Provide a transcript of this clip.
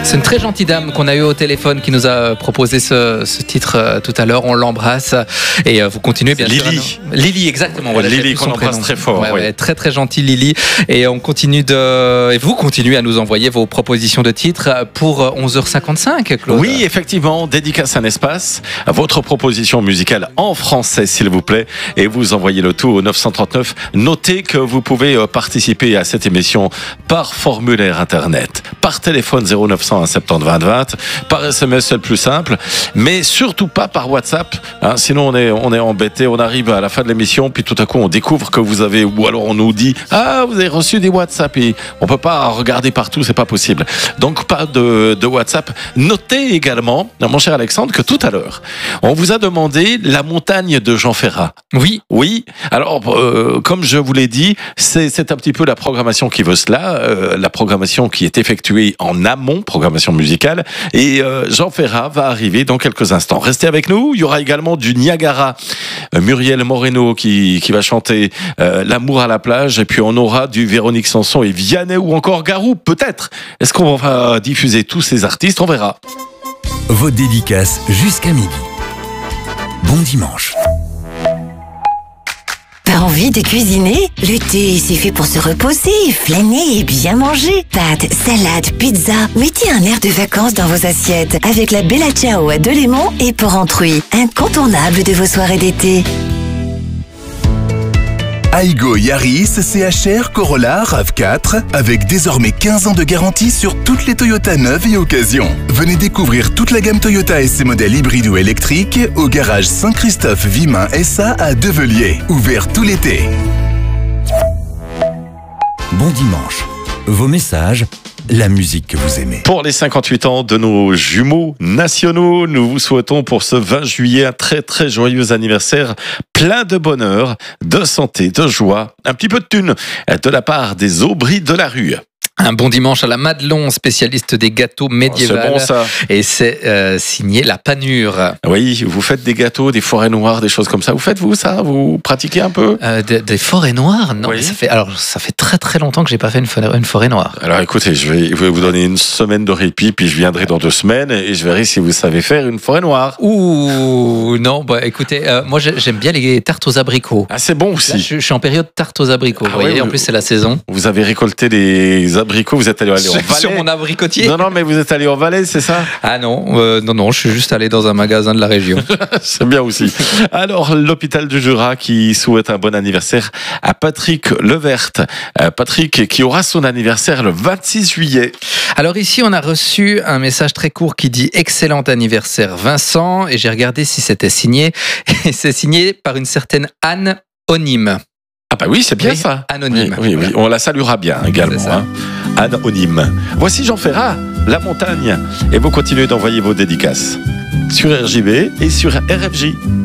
C'est une très gentille dame qu'on a eue au téléphone qui nous a proposé ce titre tout à l'heure. On l'embrasse et vous continuez bien sûr. Lily, exactement. Voilà, Lily qu'on embrasse très fort. Ouais, très très gentille Lily. Et on continue et vous continuez à nous envoyer vos propositions de titres pour 11h55, Claude. Oui, effectivement, dédicace un espace. Votre proposition musicale en français, s'il vous plaît, et vous envoyez le tout au 939. Notez que vous pouvez participer à cette émission par formulaire internet, par téléphone 0900 70 20 20, par SMS c'est le plus simple, mais surtout pas par WhatsApp. Sinon on est embêté. On arrive à la fin de l'émission, puis tout à coup on découvre que vous avez, ou alors on nous dit vous avez reçu des WhatsApp et on peut pas regarder partout, c'est pas possible. Donc pas de WhatsApp. Notez également, mon cher Alexandre, que tout à l'heure on vous a demandé la montagne de Jean Ferrat. Oui. Alors comme je vous l'ai dit, c'est un petit peu la programmation qui veut cela, la programmation qui est effectuée en amont, programmation musicale, et Jean Ferrat va arriver dans quelques instants. Restez avec nous. Il y aura également du Niagara, Muriel Moreno qui va chanter L'amour à la plage, et puis on aura du Véronique Sanson et Vianney ou encore Garou, peut-être. Est-ce qu'on va diffuser tous ces artistes? On verra. Votre dédicace jusqu'à midi. Bon dimanche. Pas envie de cuisiner? L'été, c'est fait pour se reposer, flâner et bien manger. Pâtes, salades, pizza. Mettez un air de vacances dans vos assiettes avec la Bella Ciao à 2 lemons et Porrentruy. Incontournable de vos soirées d'été. Aygo Yaris, CHR, Corolla, RAV4, avec désormais 15 ans de garantie sur toutes les Toyota neuves et occasions. Venez découvrir toute la gamme Toyota et ses modèles hybrides ou électriques au garage Saint-Christophe Vimain SA à Develier, ouvert tout l'été. Bon dimanche. Vos messages, la musique que vous aimez. Pour les 58 ans de nos jumeaux nationaux, nous vous souhaitons pour ce 20 juillet un très très joyeux anniversaire, plein de bonheur, de santé, de joie, un petit peu de thune de la part des Aubry de la Rue. Un bon dimanche à la Madelon, spécialiste des gâteaux médiévaux. C'est bon ça. Et c'est signé La Panure. Oui, vous faites des gâteaux, des forêts noires, des choses comme ça. Vous faites vous ça? Vous pratiquez un peu? Des forêts noires? Non, oui. Mais ça fait très très longtemps que j'ai pas fait une forêt noire. Alors écoutez, je vais vous donner une semaine de répit, puis je viendrai dans 2 semaines et je verrai si vous savez faire une forêt noire. Ouh, non, écoutez, moi j'aime bien les tartes aux abricots. Ah, c'est bon aussi. Là, je suis en période tarte aux abricots. Vous voyez, en plus c'est la saison. Vous avez récolté des abricots, vous êtes allé en Valais. Sur mon abricotier. Non, mais vous êtes allé en Valais, c'est ça? Ah non, je suis juste allé dans un magasin de la région. C'est bien aussi. Alors, l'hôpital du Jura qui souhaite un bon anniversaire à Patrick Levert. Patrick qui aura son anniversaire le 26 juillet. Alors ici, on a reçu un message très court qui dit « Excellent anniversaire Vincent » et j'ai regardé si c'était signé. Et c'est signé par une certaine Anne Onime. Ah bah oui, c'est bien ça. Anonyme. Oui, on la saluera bien également. Anonyme. Voici Jean Ferrat, La Montagne. Et vous continuez d'envoyer vos dédicaces sur RJB et sur RFJ.